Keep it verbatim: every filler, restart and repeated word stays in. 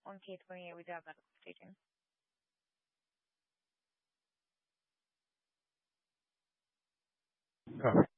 on K twenty-eight, we do have medical staging. Copy.